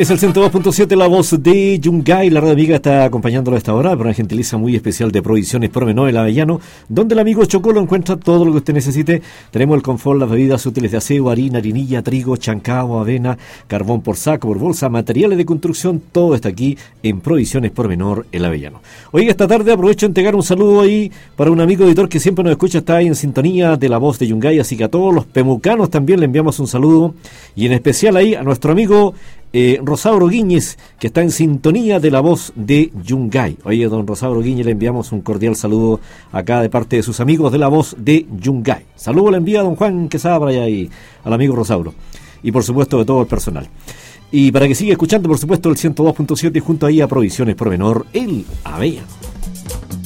Es el 102.7, la voz de Yungay. La radio amiga está acompañándolo a esta hora por una gentileza muy especial de Provisiones Pormenor El Avellano, donde el amigo Chocolo encuentra todo lo que usted necesite. Tenemos el confort, las bebidas útiles de aseo, harina, harinilla, trigo, chancao, avena, carbón por saco, por bolsa, materiales de construcción. Todo está aquí en Provisiones Pormenor El Avellano. Oiga, esta tarde aprovecho de entregar un saludo ahí para un amigo editor que siempre nos escucha, está ahí en sintonía de la voz de Yungay, así que a todos los pemucanos también le enviamos un saludo, y en especial ahí a nuestro amigo Rosauro Guíñez, que está en sintonía de la voz de Yungay. Oye, don Rosauro Guíñez, le enviamos un cordial saludo acá de parte de sus amigos de la voz de Yungay. Saludo le envía a don Juan Quesada para allá y al amigo Rosauro, y por supuesto de todo el personal. Y para que siga escuchando, por supuesto, el 102.7 junto ahí a Provisiones Pormenor El Avellano.